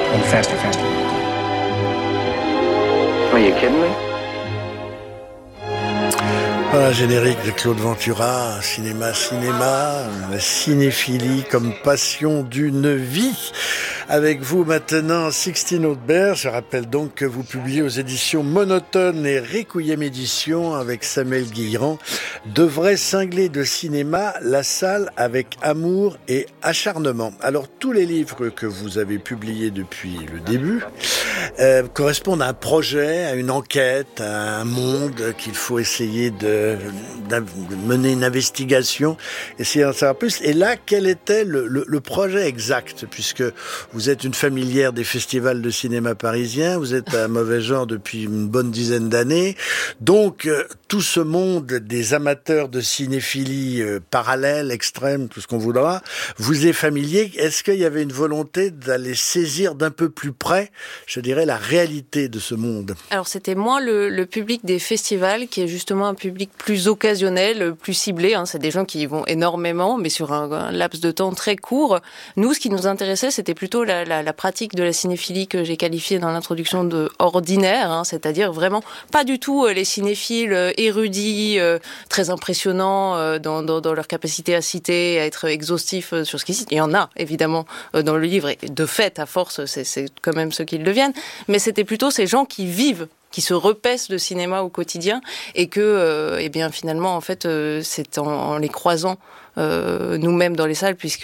and faster, faster. Are you kidding me? Voilà, générique de Claude Ventura, cinéma, la cinéphilie comme passion d'une vie. Avec vous maintenant, Sixtine Audebert. Je rappelle donc que vous publiez aux éditions Monotone et Requiem Éditions avec Samuel Guilherand de vrais cinglés de cinéma, la salle avec amour et acharnement. Alors, tous les livres que vous avez publiés depuis le début correspondent à un projet, à une enquête, à un monde qu'il faut essayer de mener une investigation, essayer d'en savoir plus. Et là, quel était le projet exact, puisque vous êtes une familière des festivals de cinéma parisiens, vous êtes à Mauvais Genre depuis une bonne dizaine d'années, donc tout ce monde des amateurs de cinéphilie parallèle, extrême, tout ce qu'on voudra, vous est familier. Est-ce qu'il y avait une volonté d'aller saisir d'un peu plus près, je dirais, la réalité de ce monde? Alors c'était moins le public des festivals, qui est justement un public plus occasionnel, plus ciblé. C'est des gens qui y vont énormément, mais sur un laps de temps très court. Nous, ce qui nous intéressait, c'était plutôt la pratique de la cinéphilie que j'ai qualifiée dans l'introduction de ordinaire, c'est-à-dire vraiment pas du tout les cinéphiles érudits, très impressionnants dans leur capacité à citer, à être exhaustifs sur ce qu'ils citent. Il y en a, évidemment, dans le livre, et de fait, à force, c'est quand même ce qu'ils deviennent. Mais c'était plutôt ces gens qui vivent, qui se repaissent le cinéma au quotidien, et que, eh bien, finalement, en fait, c'est en les croisant nous-mêmes dans les salles, puisque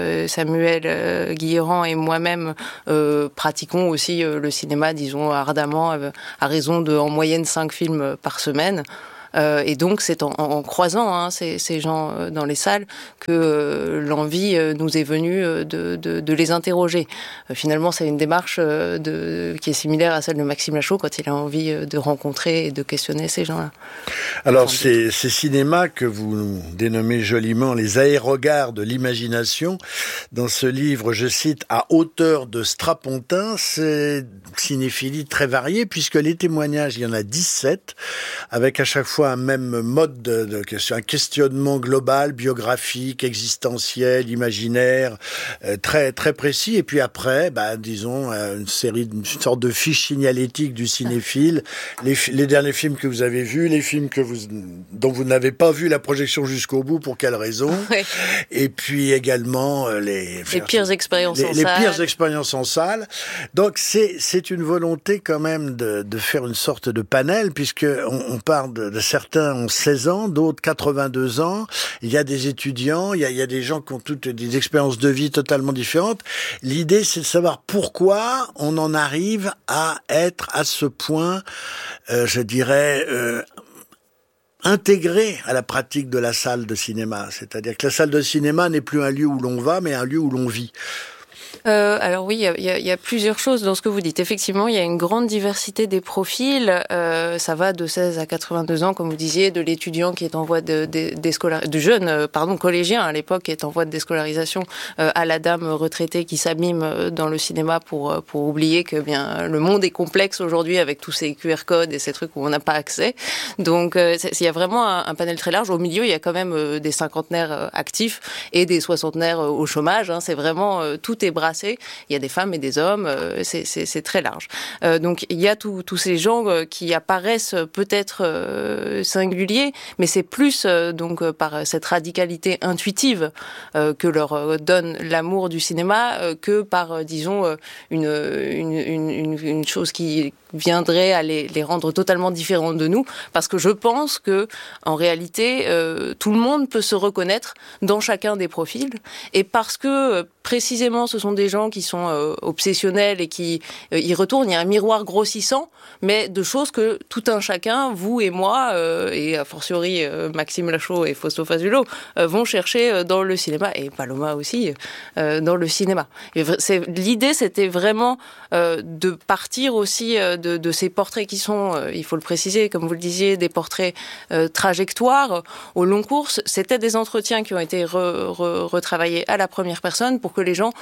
Samuel Guilherand et moi-même pratiquons aussi le cinéma, disons, ardemment, à raison de, en moyenne, 5 films par semaine. Et donc, c'est en croisant ces gens dans les salles que l'envie nous est venue de les interroger. Finalement, c'est une démarche qui est similaire à celle de Maxime Lachaud quand il a envie de rencontrer et de questionner ces gens-là. Alors, ces cinémas que vous dénommez joliment les aérogares de l'imagination, dans ce livre, je cite, à hauteur de strapontin, c'est cinéphilie très variée, puisque les témoignages, il y en a 17, avec à chaque fois un même mode de question, un questionnement global, biographique, existentiel, imaginaire, très très précis. Et puis après, disons une sorte de fiche signalétique du cinéphile, les derniers films que vous avez vus, les films dont vous n'avez pas vu la projection jusqu'au bout, pour quelles raisons. Ouais. Et puis également les pires expériences en salle. Les pires expériences en salle. Donc c'est une volonté quand même de faire une sorte de panel, puisque on parle de certains ont 16 ans, d'autres 82 ans. Il y a des étudiants, il y a des gens qui ont toutes des expériences de vie totalement différentes. L'idée, c'est de savoir pourquoi on en arrive à être à ce point, je dirais, intégré à la pratique de la salle de cinéma. C'est-à-dire que la salle de cinéma n'est plus un lieu où l'on va, mais un lieu où l'on vit. Alors oui, il y a plusieurs choses dans ce que vous dites. Effectivement, il y a une grande diversité des profils. Ça va de 16 à 82 ans, comme vous disiez, de l'étudiant qui est en voie de jeune, collégien à l'époque, qui est en voie de déscolarisation, à la dame retraitée qui s'abîme dans le cinéma pour oublier que bien le monde est complexe aujourd'hui avec tous ces QR codes et ces trucs où on n'a pas accès. Donc il y a vraiment un panel très large. Au milieu, il y a quand même des cinquantenaires actifs et des soixantenaires au chômage. C'est vraiment tout est brassé. Il y a des femmes et des hommes, c'est très large. Donc il y a tous ces gens qui apparaissent peut-être singuliers, mais c'est plus donc par cette radicalité intuitive que leur donne l'amour du cinéma que par, disons, une chose qui viendrait à les rendre totalement différents de nous, parce que je pense que en réalité tout le monde peut se reconnaître dans chacun des profils, et parce que précisément ce sont des gens qui sont obsessionnels et qui y retournent, il y a un miroir grossissant, mais de choses que tout un chacun, vous et moi, et a fortiori Maxime Lachaud et Fausto Fazulo, vont chercher dans le cinéma, et Paloma aussi, dans le cinéma. L'idée, c'était vraiment de partir aussi de ces portraits qui sont, il faut le préciser, comme vous le disiez, des portraits trajectoires au long cours. C'était des entretiens qui ont été retravaillés à la première personne pour que les gens nous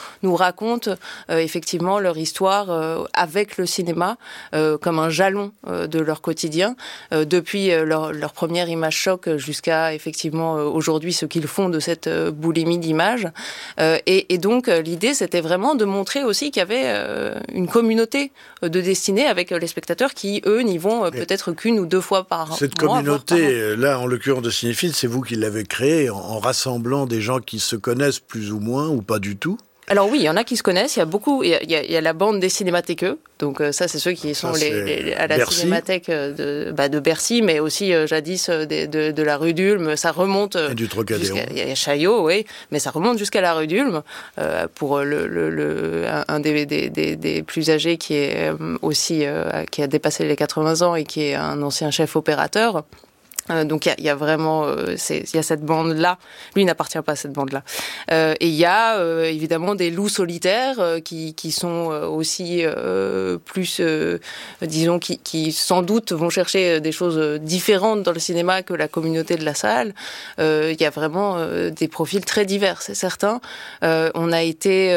racontent effectivement leur histoire avec le cinéma comme un jalon de leur quotidien, depuis leur première image choc jusqu'à effectivement aujourd'hui ce qu'ils font de cette boulimie d'images. Et donc l'idée c'était vraiment de montrer aussi qu'il y avait une communauté de dessinée avec les spectateurs qui eux n'y vont peut-être qu'une ou deux fois par mois. Cette communauté, là en l'occurrence de cinéphiles, c'est vous qui l'avez créée en rassemblant des gens qui se connaissent plus ou moins ou pas du tout? Alors oui, il y en a qui se connaissent, il y a beaucoup, il y a la bande des cinémathéqueux, donc ça c'est ceux qui sont à la Bercy. cinémathèque de Bercy, mais aussi jadis de la rue d'Ulm, ça remonte Et du Trocadéro. Il y a Chaillot, oui, mais ça remonte jusqu'à la rue d'Ulm, pour un des plus âgés qui est aussi, qui a dépassé les 80 ans et qui est un ancien chef opérateur. Donc il y a vraiment il y a cette bande là, lui n'appartient pas à cette bande là, et il y a évidemment des loups solitaires qui sont aussi plus disons qui sans doute vont chercher des choses différentes dans le cinéma que la communauté de la salle. Il y a vraiment des profils très divers, c'est certain. On a été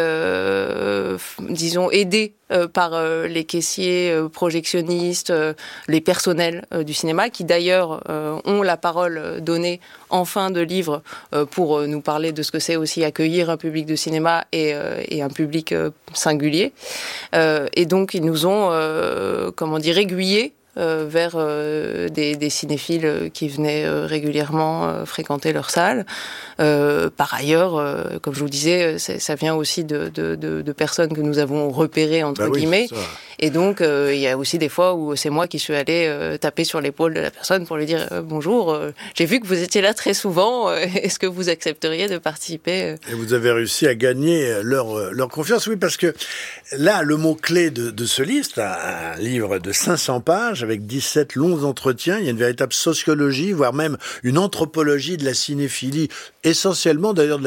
disons aidés par les caissiers, projectionnistes, les personnels du cinéma, qui d'ailleurs ont la parole donnée en fin de livre pour nous parler de ce que c'est aussi accueillir un public de cinéma et un public singulier. Et donc ils nous ont, aiguillés vers des cinéphiles qui venaient régulièrement fréquenter leur salle. Par ailleurs, comme je vous disais, ça vient aussi de personnes que nous avons repérées, entre guillemets. Et donc, il y a aussi des fois où c'est moi qui suis allée taper sur l'épaule de la personne pour lui dire « Bonjour, j'ai vu que vous étiez là très souvent, est-ce que vous accepteriez de participer ?» Et vous avez réussi à gagner leur confiance, oui, parce que là, le mot-clé de ce livre, c'est un livre de 500 pages avec 17 longs entretiens. Il y a une véritable sociologie, voire même une anthropologie de la cinéphilie, essentiellement d'ailleurs de